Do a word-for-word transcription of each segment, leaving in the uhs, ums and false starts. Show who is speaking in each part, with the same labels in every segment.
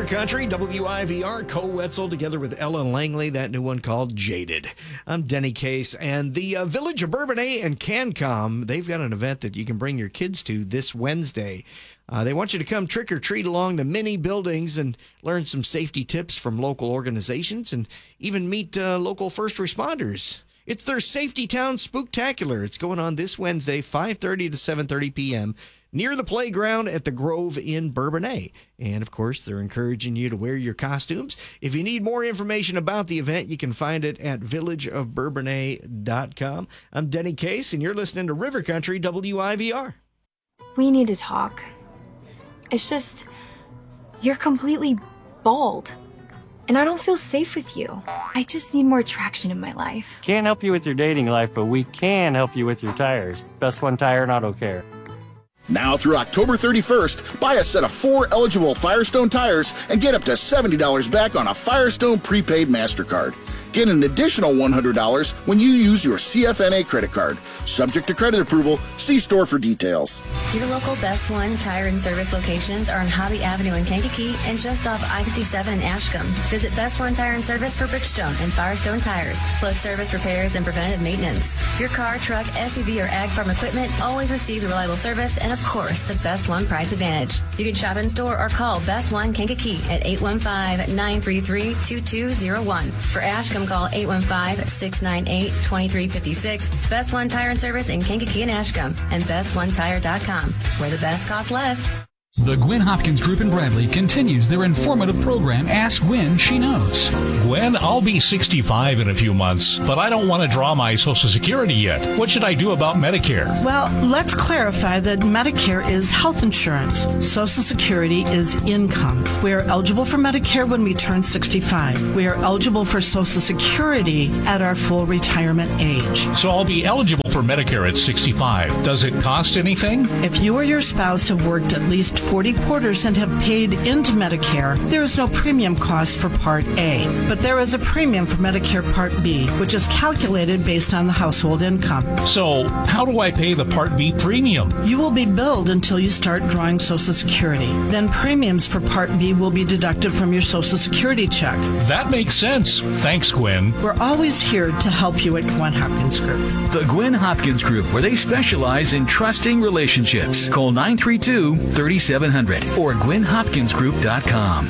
Speaker 1: River Country, W I V R, Cole Wetzel together with Ellen Langley, that new one called Jaded. I'm Denny Case, and the uh, Village of Bourbonnais and CanCom, they've got an event that you can bring your kids to this Wednesday. Uh, they want you to come trick-or-treat along the mini buildings and learn some safety tips from local organizations and even meet uh, local first responders. It's their Safety Town Spooktacular. It's going on this Wednesday, five thirty to seven thirty p.m., near the playground at the Grove in Bourbonnais. And, of course, they're encouraging you to wear your costumes. If you need more information about the event, you can find it at village of bourbonnais dot com. I'm Denny Case, and you're listening to River Country W I V R.
Speaker 2: We need to talk. It's just, you're completely bald. And I don't feel safe with you. I just need more attraction in my life.
Speaker 3: Can't help you with your dating life, but we can help you with your tires. Best One Tire and Auto Care.
Speaker 4: Now through October thirty-first, buy a set of four eligible Firestone tires and get up to seventy dollars back on a Firestone prepaid MasterCard. Get an additional one hundred dollars when you use your C F N A credit card. Subject to credit approval. See store for details.
Speaker 5: Your local Best One Tire and Service locations are on Hobby Avenue in Kankakee and just off I fifty-seven in Ashcombe. Visit Best One Tire and Service for Bridgestone and Firestone tires, plus service repairs and preventative maintenance. Your car, truck, S U V, or ag farm equipment always receives reliable service and, of course, the Best One price advantage. You can shop in store or call Best One Kankakee at eight one five, nine three three, two two zero one. For Ashcombe, call eight one five, six nine eight, two three five six. Best One Tire and Service in Kankakee and Ashcombe, and best one tire dot com, where the best costs less.
Speaker 6: The Gwen Hopkins Group in Bradley continues their informative program, Ask Gwen, She Knows.
Speaker 7: Gwen, I'll be sixty-five in a few months, but I don't want to draw my Social Security yet. What should I do about Medicare?
Speaker 8: Well, let's clarify that Medicare is health insurance. Social Security is income. We are eligible for Medicare when we turn sixty-five. We are eligible for Social Security at our full retirement age.
Speaker 7: So I'll be eligible for Medicare at sixty-five. Does it cost anything?
Speaker 8: If you or your spouse have worked at least forty quarters and have paid into Medicare, there is no premium cost for Part A. But there is a premium for Medicare Part B, which is calculated based on the household income.
Speaker 7: So how do I pay the Part B premium?
Speaker 8: You will be billed until you start drawing Social Security. Then premiums for Part B will be deducted from your Social Security check.
Speaker 7: That makes sense. Thanks, Gwen.
Speaker 8: We're always here to help you at Gwen Hopkins Group.
Speaker 6: The Gwen Hopkins Group, where they specialize in trusting relationships. Call nine three two, three seven zero zero or gwen hopkins group dot com.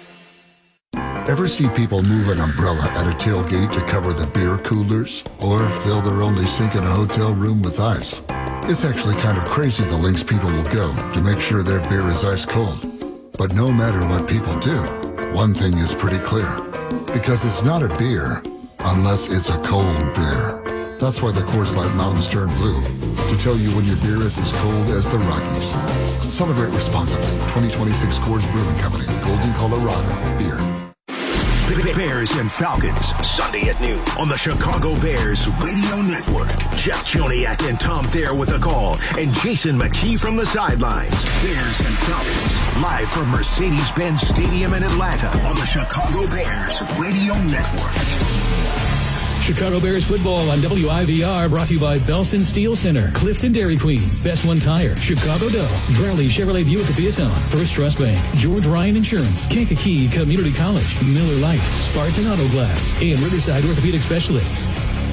Speaker 9: Ever see people move an umbrella at a tailgate to cover the beer coolers? Or fill their only sink in a hotel room with ice? It's actually kind of crazy the lengths people will go to make sure their beer is ice cold. But no matter what people do, one thing is pretty clear. Because it's not a beer unless it's a cold beer. That's why the Coors Light Mountains turn blue, to tell you when your beer is as cold as the Rockies. Celebrate responsibly. twenty twenty-six Coors Brewing Company, Golden, Colorado. Beer.
Speaker 10: Bears and Falcons, Sunday at noon on the Chicago Bears Radio Network. Jeff Joniak and Tom Thayer with a call, and Jason McKee from the sidelines. Bears and Falcons, live from Mercedes-Benz Stadium in Atlanta on the Chicago Bears Radio Network.
Speaker 11: Chicago Bears football on W I V R, brought to you by Belson Steel Center, Clifton Dairy Queen, Best One Tire, Chicago Dome, Drowley Chevrolet Buick Viaton, First Trust Bank, George Ryan Insurance, Kankakee Community College, Miller Lite, Spartan Auto Glass, and Riverside Orthopedic Specialists.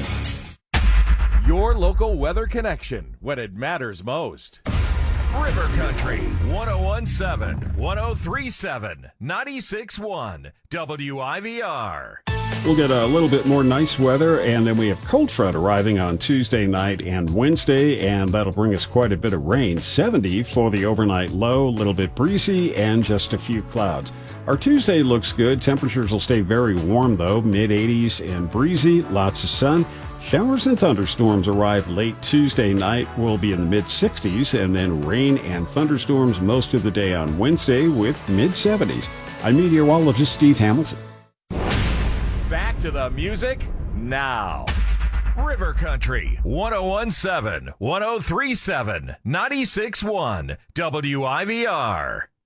Speaker 12: Your local weather connection when it matters most. River Country, one oh one point seven, one oh three point seven, ninety-six point one, W I V R.
Speaker 13: We'll get a little bit more nice weather, and then we have cold front arriving on Tuesday night and Wednesday, and that'll bring us quite a bit of rain. seventy for the overnight low, a little bit breezy, and just a few clouds. Our Tuesday looks good. Temperatures will stay very warm, though, mid eighties and breezy, lots of sun. Showers and thunderstorms arrive late Tuesday night. We'll be in the mid sixties, and then rain and thunderstorms most of the day on Wednesday with mid seventies. I'm meteorologist Steve Hamilton.
Speaker 12: Back to the music now. River Country, one oh one point seven, one oh three point seven, ninety-six point one, W I V R.